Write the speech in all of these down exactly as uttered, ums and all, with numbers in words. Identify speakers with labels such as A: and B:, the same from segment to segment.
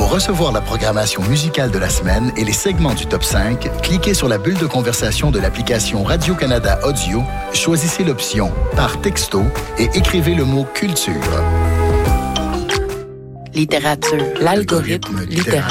A: Pour recevoir la programmation musicale de la semaine et les segments du Top cinq, cliquez sur la bulle de conversation de l'application Radio-Canada Audio, choisissez l'option « Par texto » et écrivez le mot « Culture ».
B: Littérature, l'algorithme littéraire.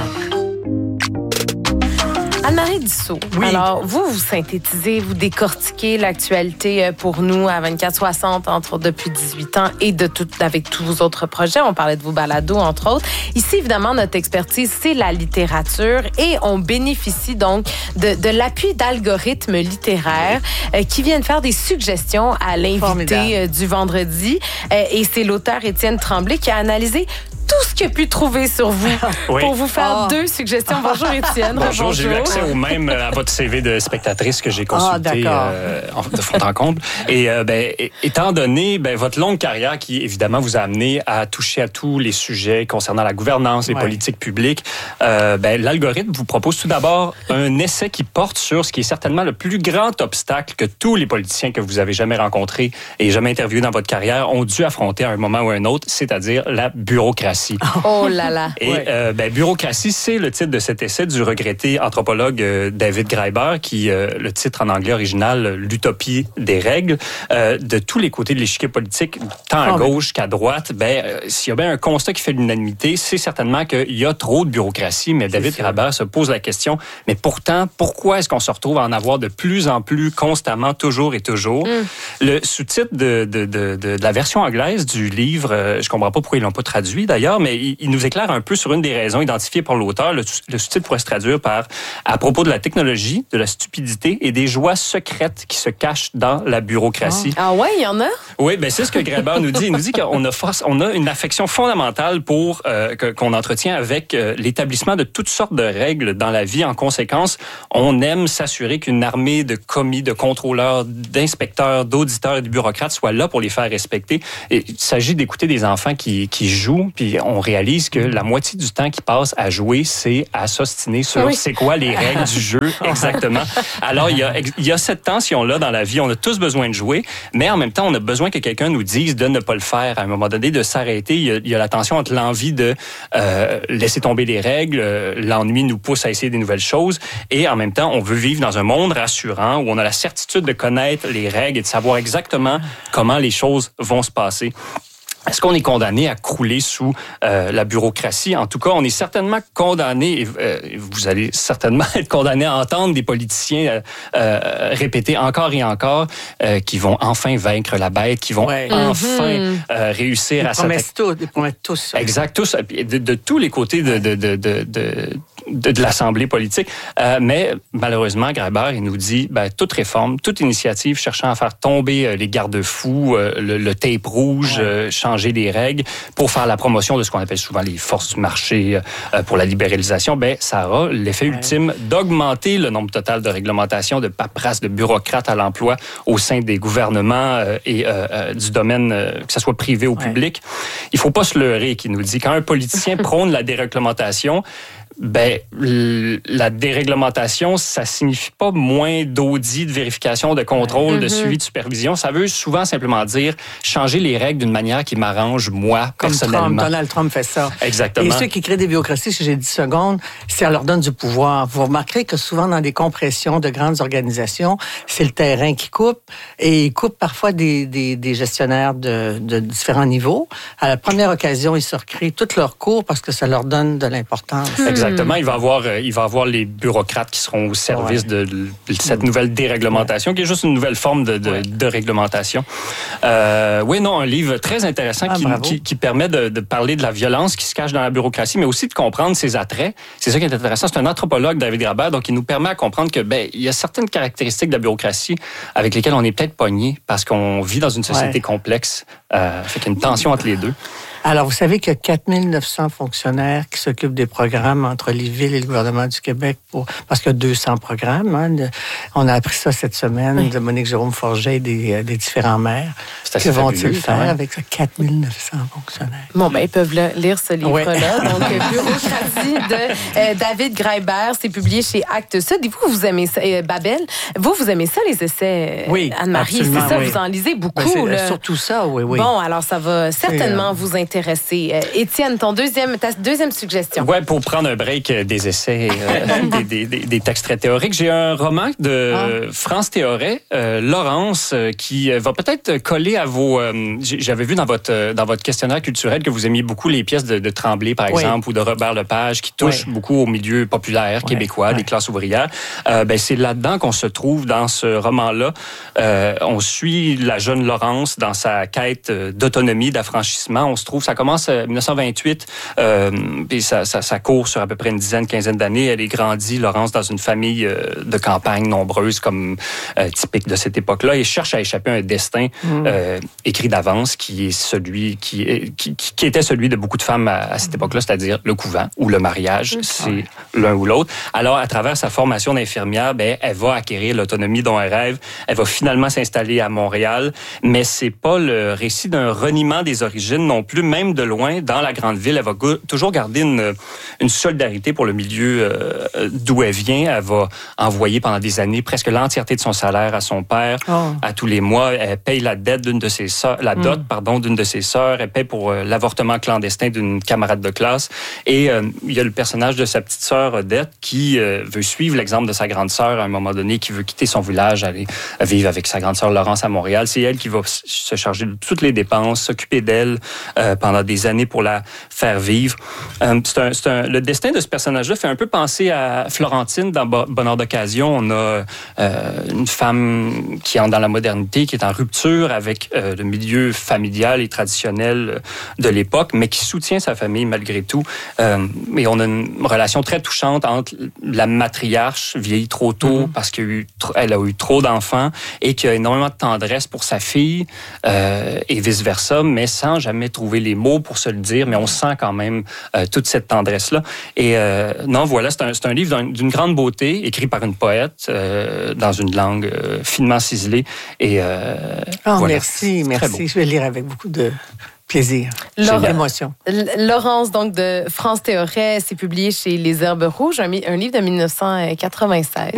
C: Anne-Marie Dussault, oui. Alors, vous, vous synthétisez, vous décortiquez l'actualité pour nous à vingt-quatre soixante, entre autres, depuis dix-huit ans et de tout, avec tous vos autres projets. On parlait de vos balados, entre autres. Ici, évidemment, notre expertise, c'est la littérature et on bénéficie donc de, de l'appui d'algorithmes littéraires euh, qui viennent faire des suggestions à l'invité euh, du vendredi. Euh, et c'est l'auteur Étienne Tremblay qui a analysé tout ce qu'il a pu trouver sur vous oui. pour vous faire oh. deux suggestions. Bonjour Étienne.
D: Bonjour, j'ai eu accès au même à votre C V de spectatrice que j'ai consulté oh, euh, de fond en comble. Et euh, ben, étant donné ben, votre longue carrière qui, évidemment, vous a amené à toucher à tous les sujets concernant la gouvernance, les ouais. politiques publiques, euh, ben, l'algorithme vous propose tout d'abord un essai qui porte sur ce qui est certainement le plus grand obstacle que tous les politiciens que vous avez jamais rencontrés et jamais interviewés dans votre carrière ont dû affronter à un moment ou à un autre, c'est-à-dire la bureaucratie.
C: Oh là là!
D: Et ouais. euh, ben, bureaucratie, c'est le titre de cet essai du regretté anthropologue euh, David Graeber, qui, euh, le titre en anglais original, l'utopie des règles. Euh, de tous les côtés de l'échiquier politique, tant à oh, gauche qu'à droite, ben, euh, s'il y a bien un constat qui fait l'unanimité, c'est certainement qu'il y a trop de bureaucratie. Mais David Graeber se pose la question, mais pourtant, pourquoi est-ce qu'on se retrouve à en avoir de plus en plus constamment, toujours et toujours? Mm. Le sous-titre de, de, de, de, de la version anglaise du livre, euh, je comprends pas pourquoi ils l'ont pas traduit d'ailleurs, mais il, il nous éclaire un peu sur une des raisons identifiées par l'auteur. Le, le sous-titre pourrait se traduire par « À propos de la technologie, de la stupidité et des joies secrètes qui se cachent dans la bureaucratie. »
C: Ah ouais, il y en a?
D: Oui, ben c'est ce que Graeber nous dit. Il nous dit qu'on a, force, on a une affection fondamentale pour euh, que, qu'on entretient avec euh, l'établissement de toutes sortes de règles dans la vie. En conséquence, on aime s'assurer qu'une armée de commis, de contrôleurs, d'inspecteurs, d'auditeurs et de bureaucrates soit là pour les faire respecter. Et il s'agit d'écouter des enfants qui, qui jouent, puis on réalise que la moitié du temps qu'ils passent à jouer, c'est à s'ostiner sur oui. c'est quoi les règles du jeu exactement. Alors, il y a, il y a cette tension-là dans la vie. On a tous besoin de jouer, mais en même temps, on a besoin que quelqu'un nous dise de ne pas le faire. À un moment donné, de s'arrêter. Il y a, il y a la tension entre l'envie de euh, laisser tomber les règles, euh, l'ennui nous pousse à essayer des nouvelles choses, et en même temps, on veut vivre dans un monde rassurant où on a la certitude de connaître les règles et de savoir exactement comment les choses vont se passer. Est-ce qu'on est condamné à crouler sous euh, la bureaucratie? En tout cas, on est certainement condamné, et euh, vous allez certainement être condamné à entendre des politiciens euh, euh, répéter encore et encore euh, qu'ils vont enfin vaincre la bête, qu'ils vont ouais. enfin mm-hmm. euh, réussir
E: ils
D: à
E: s'attaquer. Ils promettent tous ça.
D: Exact, tous, de, de tous les côtés de, de, de, de, de De, de l'Assemblée politique. Euh, mais malheureusement, Graeber, il nous dit, ben, toute réforme, toute initiative cherchant à faire tomber euh, les garde-fous, euh, le, le tape rouge, ouais. euh, changer les règles pour faire la promotion de ce qu'on appelle souvent les forces du marché euh, pour la libéralisation, ben, ça aura l'effet ouais. ultime d'augmenter le nombre total de réglementations, de paperasses, de bureaucrates à l'emploi au sein des gouvernements euh, et euh, euh, du domaine, euh, que ce soit privé ou ouais. public. Il faut pas se leurrer, qui nous dit, quand un politicien prône la déréglementation, ben, la déréglementation, ça signifie pas moins d'audits, de vérification, de contrôle, mm-hmm. de suivi, de supervision. Ça veut souvent simplement dire changer les règles d'une manière qui m'arrange, moi,
E: comme
D: personnellement.
E: Trump, Donald Trump fait ça.
D: Exactement.
E: Et ceux qui créent des bureaucraties, si j'ai dix secondes, ça leur donne du pouvoir. Vous remarquerez que souvent, dans des compressions de grandes organisations, c'est le terrain qui coupe, et ils coupent parfois des, des, des gestionnaires de, de différents niveaux. À la première occasion, ils se recréent toutes leurs cours parce que ça leur donne de l'importance.
D: Exactement. Exactement. Il va avoir, il va avoir les bureaucrates qui seront au service ouais. de, de cette nouvelle déréglementation, qui est juste une nouvelle forme de, de, ouais. de réglementation. Euh, oui, non, un livre très intéressant ah, qui, qui, qui permet de, de parler de la violence qui se cache dans la bureaucratie, mais aussi de comprendre ses attraits. C'est ça qui est intéressant. C'est un anthropologue, David Graeber, donc il nous permet à comprendre que ben il y a certaines caractéristiques de la bureaucratie avec lesquelles on est peut-être pogné parce qu'on vit dans une société ouais. complexe. Euh, fait qu'il y a une tension entre les deux.
E: Alors, vous savez qu'il y a quatre mille neuf cents fonctionnaires qui s'occupent des programmes entre les villes et le gouvernement du Québec, pour, parce qu'il y a deux cents programmes. Hein. On a appris ça cette semaine oui. de Monique Jérôme Forget et des, des différents maires. Que vont-ils faire ouais. avec quatre mille neuf cents fonctionnaires?
C: Bon, ben ils peuvent le, lire ce livre-là. Ouais. Donc, Bureaucratie de euh, David Graeber, c'est publié chez Actes Sud. Et vous, vous aimez ça, euh, Babel, vous, vous aimez ça, les essais,
E: oui,
C: Anne-Marie? C'est ça,
E: oui.
C: vous en lisez beaucoup.
E: Ben, c'est
C: là.
E: Surtout ça, oui, oui.
C: Bon, alors ça va certainement
E: euh,
C: vous intéresser. intéressé. Euh, Étienne, ton deuxième, ta deuxième suggestion.
D: Ouais, pour prendre un break des essais, euh, des, des, des textes très théoriques, j'ai un roman de ah. France Théoret, euh, Laurence, euh, qui va peut-être coller à vos... Euh, j'avais vu dans votre, dans votre questionnaire culturel que vous aimiez beaucoup les pièces de, de Tremblay, par exemple, oui. ou de Robert Lepage, qui touchent oui. beaucoup au milieu populaire oui. québécois, oui. des classes ouvrières. Euh, ben, c'est là-dedans qu'on se trouve dans ce roman-là. Euh, on suit la jeune Laurence dans sa quête d'autonomie, d'affranchissement. On se trouve, ça commence en dix-neuf cent vingt-huit, euh, puis ça, ça, ça court sur à peu près une dizaine, quinzaine d'années. Elle est grandie, Laurence, dans une famille euh, de campagne nombreuse, comme euh, typique de cette époque-là, et cherche à échapper à un destin mmh. euh, écrit d'avance qui est celui qui, est, qui, qui était celui de beaucoup de femmes à, à cette époque-là, c'est-à-dire le couvent ou le mariage, mmh. c'est l'un ou l'autre. Alors, à travers sa formation d'infirmière, ben, elle va acquérir l'autonomie dont elle rêve. Elle va finalement s'installer à Montréal, mais c'est pas le récit d'un reniement des origines non plus, même de loin, dans la grande ville. Elle va go- toujours garder une, une solidarité pour le milieu euh, d'où elle vient. Elle va envoyer pendant des années presque l'entièreté de son salaire à son père. Oh. À tous les mois, elle paye la dette d'une de ses sœurs, la dot, mm. pardon, d'une de ses sœurs. Elle paye pour euh, l'avortement clandestin d'une camarade de classe. Et euh, il y a le personnage de sa petite sœur, Odette, qui euh, veut suivre l'exemple de sa grande sœur à un moment donné, qui veut quitter son village, aller vivre avec sa grande sœur Laurence à Montréal. C'est elle qui va se charger de toutes les dépenses, s'occuper d'elle euh, pendant des années pour la faire vivre. Euh, c'est un, c'est un, le destin de ce personnage-là fait un peu penser à Florentine dans Bonheur d'occasion. On a euh, une femme qui entre dans la modernité, qui est en rupture avec euh, le milieu familial et traditionnel de l'époque, mais qui soutient sa famille malgré tout. Euh, et on a une relation très touchante entre la matriarche, vieillie trop tôt mm-hmm. parce qu'elle a eu trop d'enfants et qui a énormément de tendresse pour sa fille euh, et vice-versa, mais sans jamais trouver les mots pour se le dire, mais on sent quand même euh, toute cette tendresse-là. Et euh, non, voilà, c'est un, c'est un livre d'une grande beauté, écrit par une poète, euh, dans une langue euh, finement ciselée. Et, euh,
E: oh,
D: voilà.
E: Merci, merci. Je vais lire avec beaucoup de plaisir,
C: Laure,
E: l'émotion.
C: Laurence, donc, de France Théoret, c'est publié chez Les Herbes Rouges, un, un livre de dix-neuf cent quatre-vingt-seize.